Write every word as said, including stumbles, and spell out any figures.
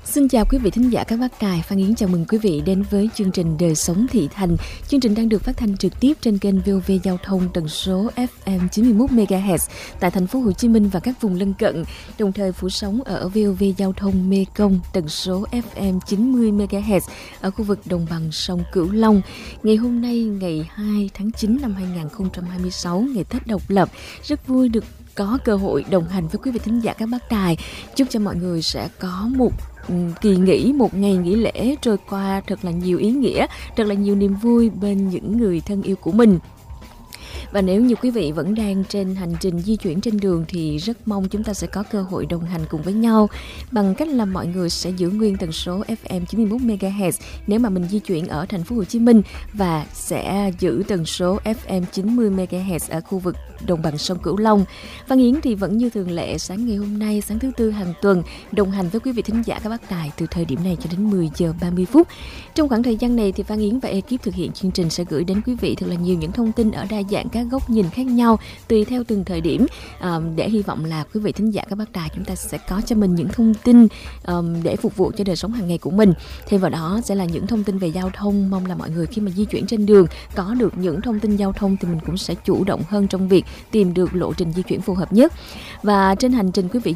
Xin chào quý vị thính giả các bác đài, Phan Yến chào mừng quý vị đến với chương trình Đời sống thị thành. Chương trình đang được phát thanh trực tiếp trên kênh vê o vê Giao thông tần số ép em chín mươi mốt mê ga héc tại thành phố Hồ Chí Minh và các vùng lân cận, đồng thời phủ sóng ở vê o vê Giao thông Mê Công tần số ép em chín mươi mê ga héc ở khu vực đồng bằng sông Cửu Long. Ngày hôm nay ngày hai tháng chín năm hai nghìn không trăm hai mươi sáu, ngày Tết độc lập, rất vui được có cơ hội đồng hành với quý vị thính giả các bác đài. Chúc cho mọi người sẽ có một kỳ nghỉ, một ngày nghỉ lễ trôi qua thật là nhiều ý nghĩa, thật là nhiều niềm vui bên những người thân yêu của mình. Và nếu như quý vị vẫn đang trên hành trình di chuyển trên đường thì rất mong chúng ta sẽ có cơ hội đồng hành cùng với nhau bằng cách là mọi người sẽ giữ nguyên tần số ép em chín mươi mốt mê ga héc nếu mà mình di chuyển ở thành phố Hồ Chí Minh, và sẽ giữ tần số ép em chín mươi mê ga héc ở khu vực đồng bằng sông Cửu Long. Phan Yến thì vẫn như thường lệ, sáng ngày hôm nay, sáng thứ tư hàng tuần, đồng hành với quý vị thính giả các bác đài từ thời điểm này cho đến mười giờ ba mươi phút. Trong khoảng thời gian này thì Phan Yến và ekip thực hiện chương trình sẽ gửi đến quý vị thật là nhiều những thông tin ở đa dạng các góc nhìn khác nhau tùy theo từng thời điểm, um, để hy vọng là quý vị thính giả các bác đài chúng ta sẽ có cho mình những thông tin um, để phục vụ cho đời sống hàng ngày của mình. Thêm vào đó sẽ là những thông tin về giao thông. Mong là mọi người khi mà di chuyển trên đường có được những thông tin giao thông thì mình cũng sẽ chủ động hơn trong việc tìm được lộ trình di chuyển phù hợp nhất. Và trên hành trình quý vị